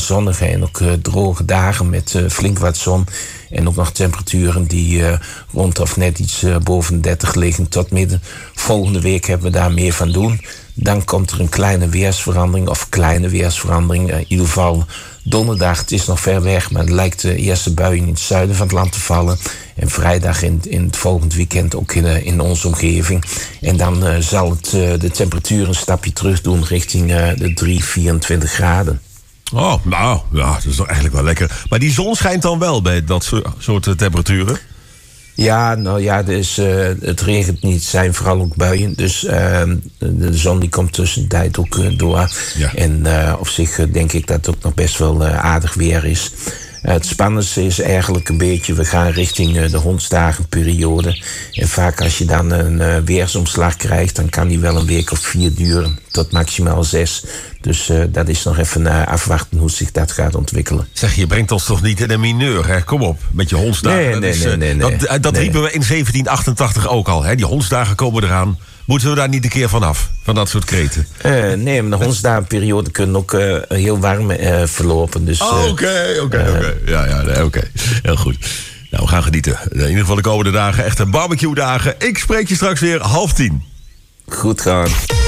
zonnige en ook droge dagen met flink wat zon. En ook nog temperaturen die rond of net iets boven 30 liggen tot midden. Volgende week hebben we daar meer van doen. Dan komt er een kleine weersverandering. In ieder geval donderdag, het is nog ver weg, maar het lijkt de eerste buien in het zuiden van het land te vallen. En vrijdag in het volgend weekend ook in onze omgeving. En dan zal de temperatuur een stapje terug doen richting de 24 graden. Oh, nou, ja, dat is toch eigenlijk wel lekker. Maar die zon schijnt dan wel bij dat soort temperaturen? Ja, nou ja, dus, het regent niet, het zijn vooral ook buien. Dus de zon die komt tussentijd ook door. Ja. En op zich denk ik dat het ook nog best wel aardig weer is. Het spannendste is eigenlijk een beetje, we gaan richting de hondsdagenperiode. En vaak als je dan een weersomslag krijgt, dan kan die wel een week of 4 duren. Tot maximaal 6. Dus dat is nog even afwachten hoe zich dat gaat ontwikkelen. Zeg, je brengt ons toch niet in een mineur, hè? Kom op, met je hondsdagen. Nee. Dat riepen we in 1788 ook al, hè? Die hondsdagen komen eraan. Moeten we daar niet een keer vanaf, van dat soort kreten? Nee, maar de hondsdagenperiode kunnen ook heel warm verlopen. Dus, Oké. Heel goed. Nou, we gaan genieten. In ieder geval de komende dagen, echte barbecue dagen. Ik spreek je straks weer 9:30. Goed gaan.